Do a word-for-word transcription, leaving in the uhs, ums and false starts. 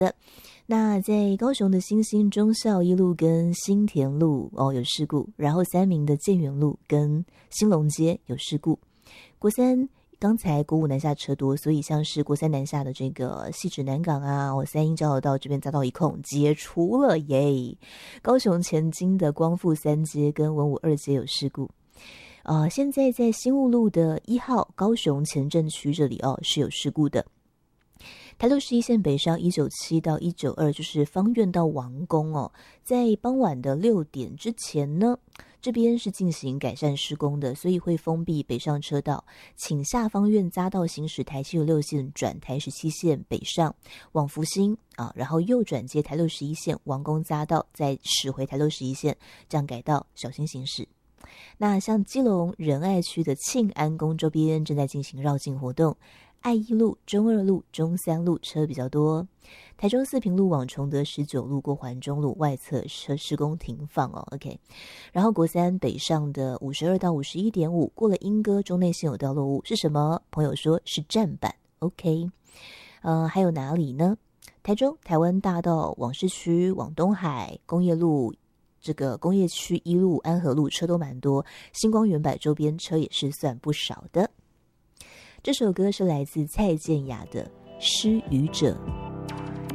那在高雄的新兴忠孝一路跟新田路哦有事故，然后三民的建元路跟兴隆街有事故。国三刚才国五南下车多，所以像是国三南下的这个汐止南港啊，哦三鹰交流道这边匝道一控解除了耶。高雄前金的光复三街跟文武二街有事故。呃，现在在新雾路的一号高雄前镇区这里哦是有事故的。台六十一线北上一九七到一九二，就是芳苑到王宫哦，在傍晚的六点之前呢，这边是进行改善施工的，所以会封闭北上车道，请下芳苑匝道行驶台七十六线转台十七线北上往福兴啊，然后右转接台六十一线王宫匝道，再驶回台六十一线，这样改道小心行驶。那像基隆仁爱区的庆安宫周边正在进行绕境活动。爱一路、中二路、中三路车比较多，台中四平路往崇德十九路过环中路外侧车施工停放哦 ，OK。然后国三北上的五十二到五十一点五过了莺歌中内线有掉落物，是什么？朋友说是站板 ，OK。呃，还有哪里呢？台中台湾大道往市区往东海工业路。这个工业区一路安和路车都蛮多，星光远百周边车也是算不少的。这首歌是来自蔡健雅的《失语者》。